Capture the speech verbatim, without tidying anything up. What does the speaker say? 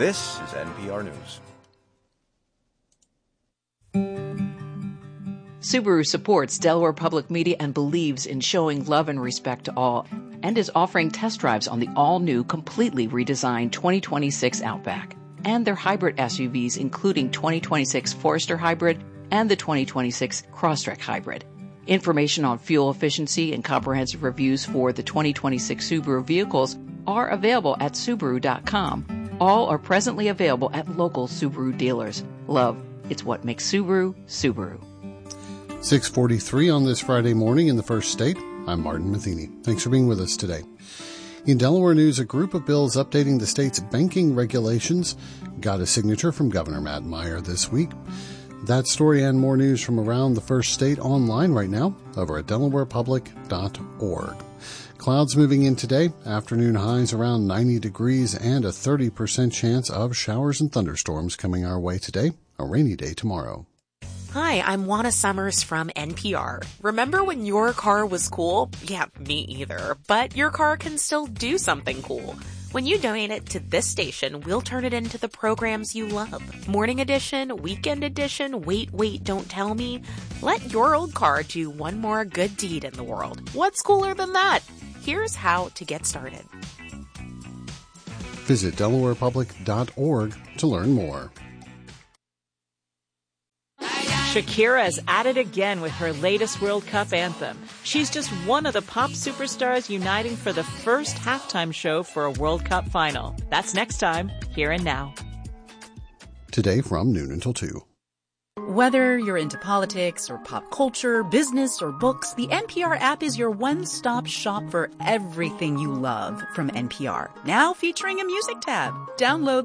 This is N P R News. Subaru supports Delaware Public Media and believes in showing love and respect to all, and is offering test drives on the all-new, completely redesigned twenty twenty-six Outback and their hybrid S U Vs, including twenty twenty-six Forester Hybrid and the twenty twenty-six Crosstrek Hybrid. Information on fuel efficiency and comprehensive reviews for the twenty twenty-six Subaru vehicles are available at Subaru dot com. All are presently available at local Subaru dealers. Love, it's what makes Subaru, Subaru. six forty-three on this Friday morning in the First State. I'm Martin Matheny. Thanks for being with us today. In Delaware news, a group of bills updating the state's banking regulations got a signature from Governor Matt Meyer this week. That story and more news from around the First State online right now over at delaware public dot org. Clouds moving in today, afternoon highs around ninety degrees and a thirty percent chance of showers and thunderstorms coming our way today. A rainy day tomorrow. Hi, I'm Juana Summers from N P R. Remember when your car was cool? Yeah, me either. But your car can still do something cool. When you donate it to this station, we'll turn it into the programs you love. Morning edition, weekend edition, wait, wait, don't tell me. Let your old car do one more good deed in the world. What's cooler than that? Here's how to get started. Visit delaware public dot org to learn more. Shakira is at it again with her latest World Cup anthem. She's just one of the pop superstars uniting for the first halftime show for a World Cup final. That's next time, Here and Now. Today from noon until two. Whether you're into politics or pop culture, business or books, the N P R app is your one-stop shop for everything you love from N P R. Now featuring a music tab. Download